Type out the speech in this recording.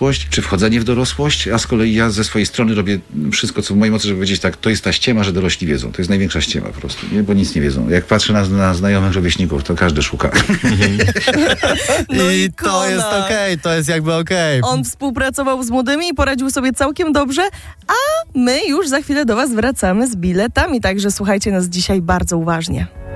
dorosłość, czy wchodzenie w dorosłość, a z kolei ja ze swojej strony robię wszystko, co w mojej mocy, żeby powiedzieć tak, to jest ta ściema, że dorośli wiedzą. To jest największa ściema po prostu, nie? Bo nic nie wiedzą. Jak patrzę na znajomych rówieśników, to każdy szuka. No i to jest okej, to jest jakby okej. On współpracował z młodymi i poradził sobie całkiem dobrze, a my już za chwilę do was wracamy z biletami, także słuchajcie nas dzisiaj bardzo uważnie.